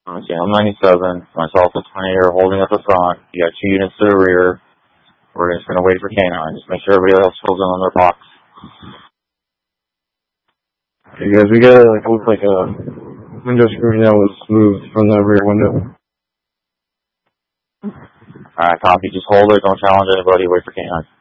I'm 97, myself and 20 are holding up the front. You got 2 units to the rear. We're just going to wait for K9. Just make sure everybody else fills in on their box. Hey guys, we got looks like a window screen that was moved from the rear window. Alright, copy. Just hold it. Don't challenge anybody. Wait for K9.